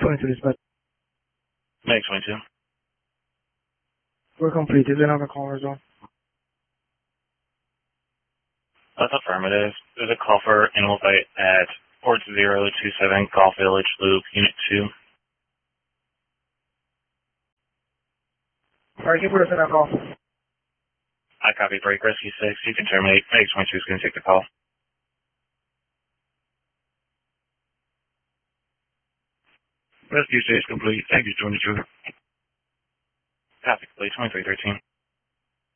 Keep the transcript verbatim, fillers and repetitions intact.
twenty-two dispatch. Meg twenty-two. We're complete. Is there another call result? That's affirmative. There's a call for animal bite at port zero two seven Golf Village Loop, Unit two. Alright, can you put us in that call? I copy break rescue six. You can terminate. Meg twenty-two is going to take the call. Rescue six complete. Thank you, twenty-two. Copy complete. twenty-three thirteen.